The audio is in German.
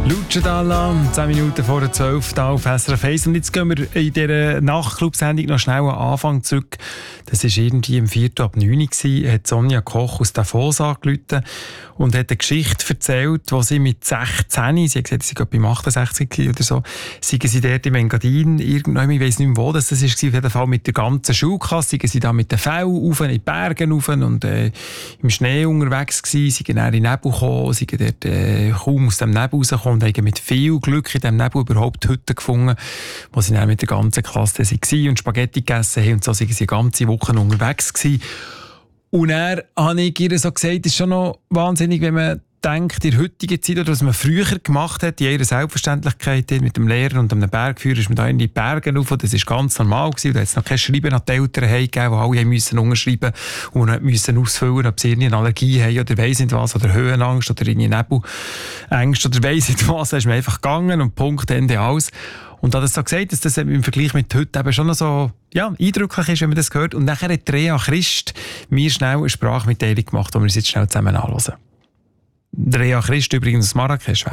Lucia 10 Minuten vor 12 Uhr auf SRF 1. Und jetzt gehen wir in dieser Nachtclub-Sendung noch schnell am Anfang zurück. Das war irgendwie im 4. ab 9 Uhr, hat Sonja Koch aus Davos angerufen und hat eine Geschichte erzählt, wo sie mit 16, sie hat gesagt, sie war bei 68 oder so, seien sie dort im Engadin, irgendwann, ich weiss nicht mehr wo das war, auf jeden Fall mit der ganzen Schulklasse, seien sie da mit den Fällen rauf, in die Berge rauf und im Schnee unterwegs gewesen, seien dann in den Nebel gekommen, seien dort kaum aus dem Nebel rausgekommen und haben mit viel Glück in diesem Nebel überhaupt Hütten gefunden, wo sie dann mit der ganzen Klasse waren und Spaghetti gegessen haben und so seien sie die ganze Woche unterwegs gewesen. Und dann habe ich ihr so gesagt, es ist schon noch wahnsinnig, wenn man denkt, in der heutigen Zeit, oder was man früher gemacht hat, in ihrer Selbstverständlichkeit mit dem Lehrer und einem Bergführer, ist man da in die Berge rauf, das war ganz normal gewesen, da hat es noch kein Schreiben an die Eltern gegeben, wo alle müssen unterschreiben und mussten ausfüllen, ob sie eine Allergie haben oder weiss nicht was, oder Höhenangst oder Nebelängst oder weiss nicht was, da ist man einfach gegangen und Punkt, Ende, alles. Und hat es so gesagt, dass das im Vergleich mit heute eben schon noch so eindrücklich ist, wenn man das hört. Und nachher hat Rea Christ mir schnell eine Sprachmitteilung gemacht, die wir uns jetzt schnell zusammen anhören. Rea Christ übrigens aus Marrakesch.